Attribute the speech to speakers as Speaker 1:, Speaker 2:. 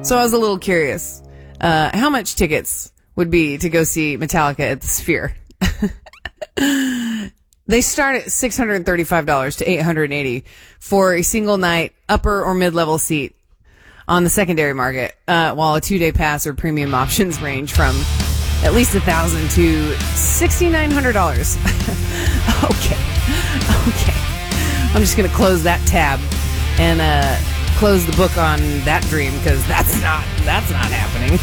Speaker 1: So I was a little curious how much tickets would be to go see Metallica at the Sphere. They start at $635 to $880 for a single night upper or mid-level seat on the secondary market, while a 2-day pass or premium options range from at least $1,000 to $6,900. Okay. I'm just going to close that tab and close the book on that dream, because that's not happening.